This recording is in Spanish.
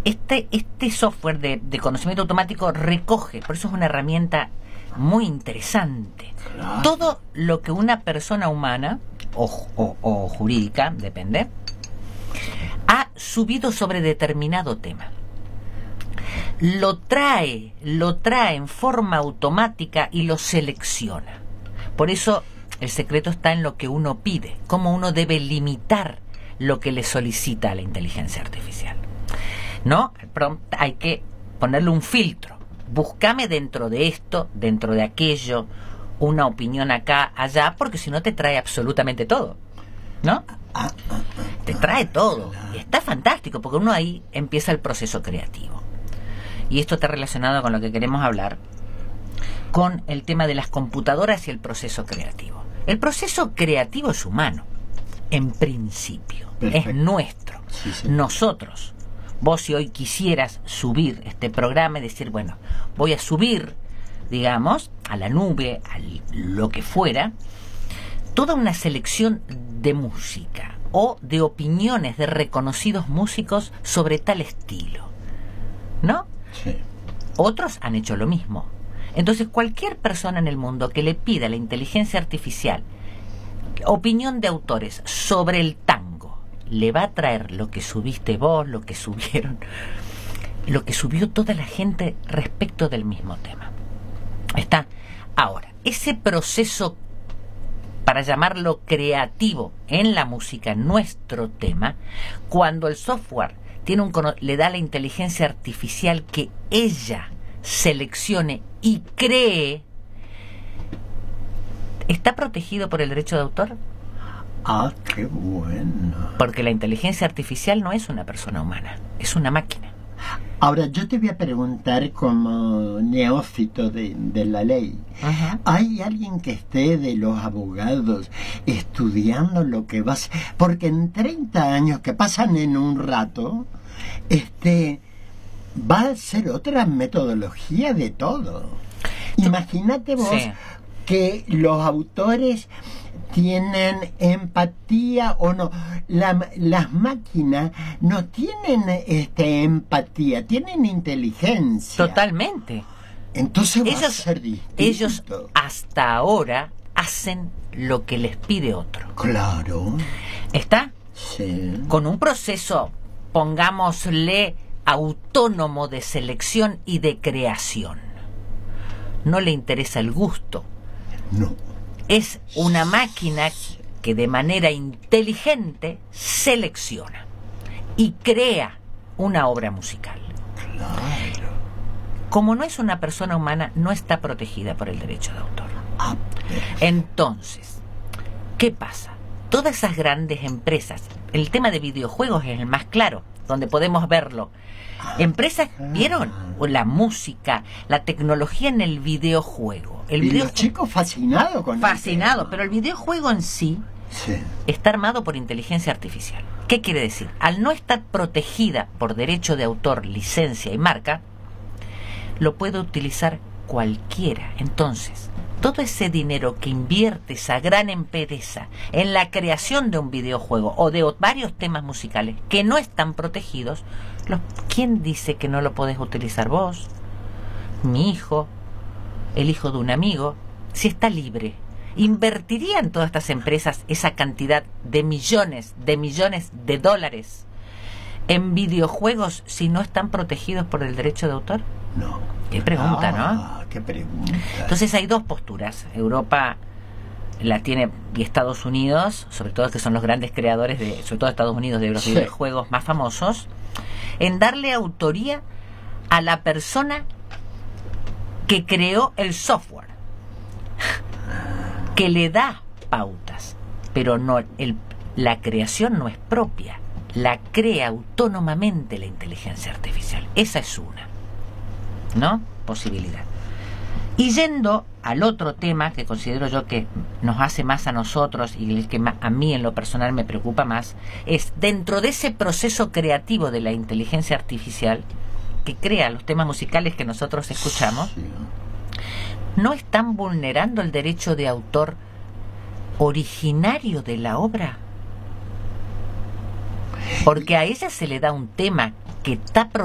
este software de conocimiento automático recoge, por eso es una herramienta muy interesante, Claro. todo lo que una persona humana o jurídica, depende, ha subido sobre determinado tema. Lo trae en forma automática y lo selecciona. Por eso el secreto está en lo que uno pide, cómo uno debe limitar lo que le solicita a la inteligencia artificial. ¿No? El prompt hay que ponerle un filtro. Búscame dentro de esto, dentro de aquello, una opinión acá, allá, porque si no te trae absolutamente todo. ¿No? Te trae todo. Y está fantástico, porque uno ahí empieza el proceso creativo. Y esto está relacionado con lo que queremos hablar, con el tema de las computadoras y el proceso creativo. El proceso creativo es humano, en principio. Perfecto. Es nuestro. Sí, sí. Nosotros. Vos, si hoy quisieras subir este programa y decir, bueno, voy a subir, digamos, a la nube, a lo que fuera, toda una selección de música o de opiniones de reconocidos músicos sobre tal estilo, ¿no? Sí. Otros han hecho lo mismo. Entonces, cualquier persona en el mundo que le pida a la inteligencia artificial opinión de autores sobre el tango, le va a traer lo que subiste vos, lo que subieron, lo que subió toda la gente respecto del mismo tema. Está. Ahora, ese proceso, para llamarlo creativo en la música, nuestro tema, cuando el software le da a la inteligencia artificial que ella seleccione y cree, ¿está protegido por el derecho de autor? Ah, qué bueno. Porque la inteligencia artificial no es una persona humana, es una máquina. Ahora, yo te voy a preguntar como neófito de la ley. Ajá. ¿Hay alguien que esté de los abogados estudiando lo que va a ser? Porque en 30 años que pasan en un rato, va a ser otra metodología de todo. Imagínate vos Sí. que los autores tienen empatía o no. Las máquinas no tienen empatía, tienen inteligencia. Totalmente. Entonces va a ser distinto. Ellos hasta ahora hacen lo que les pide otro. Claro. ¿Está? Sí. Con un proceso, pongámosle, autónomo de selección y de creación. No le interesa el gusto. No. Es una máquina que de manera inteligente selecciona y crea una obra musical. Claro. Como no es una persona humana, no está protegida por el derecho de autor. Ah, Entonces, ¿qué pasa? Todas esas grandes empresas, el tema de videojuegos es el más claro, donde podemos verlo. Empresas, ¿vieron? La música, la tecnología en el videojuego. y los chicos fascinados con fascinados, el pero el videojuego en sí Sí. está armado por inteligencia artificial. ¿Qué quiere decir? Al no estar protegida por derecho de autor, licencia y marca, lo puede utilizar cualquiera. Entonces, todo ese dinero que invierte esa gran empresa en la creación de un videojuego o de varios temas musicales que no están protegidos, ¿quién dice que no lo podés utilizar vos? Mi hijo, el hijo de un amigo, si está libre. ¿Invertirían todas estas empresas esa cantidad de millones de dólares en videojuegos si no están protegidos por el derecho de autor? No. Qué pregunta, ¿no? Qué pregunta. Entonces hay dos posturas. Europa la tiene, y Estados Unidos, sobre todo que son los grandes creadores sobre todo Estados Unidos, de los Sí. videojuegos más famosos, en darle autoría a la persona que creó el software, que le da pautas, pero no la creación no es propia, la crea autónomamente la inteligencia artificial. Esa es una, ¿no? Posibilidad. Y yendo al otro tema que considero yo que nos hace más a nosotros y el que a mí en lo personal me preocupa más, es dentro de ese proceso creativo de la inteligencia artificial que crea los temas musicales que nosotros escuchamos, Sí. ¿no están vulnerando el derecho de autor originario de la obra? Porque a ella se le da un tema que está